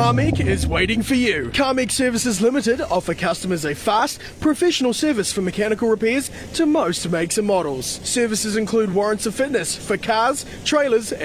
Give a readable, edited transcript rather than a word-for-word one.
CarMech is waiting for you. CarMech Services Limited offer customers a fast, professional service for mechanical repairs to most makes and models. Services include warrants of fitness for cars, trailers